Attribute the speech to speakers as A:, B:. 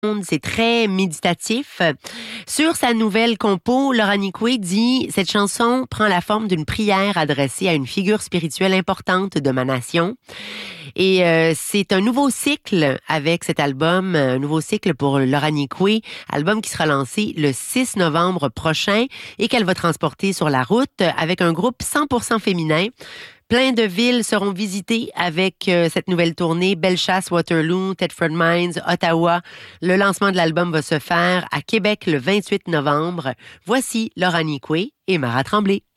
A: C'est très méditatif. Sur sa nouvelle compo, Laura Nicoué dit « Cette chanson prend la forme d'une prière adressée à une figure spirituelle importante de ma nation. » Et c'est un nouveau cycle avec cet album, un nouveau cycle pour Laura Nicoué, album qui sera lancé le 6 novembre prochain et qu'elle va transporter sur la route avec un groupe 100% féminin. Plein de villes seront visitées avec cette nouvelle tournée. Bellechasse, Waterloo, Thetford Mines, Ottawa. Le lancement de l'album va se faire à Québec le 28 novembre. Voici Laura Nicoué et Mara Tremblay.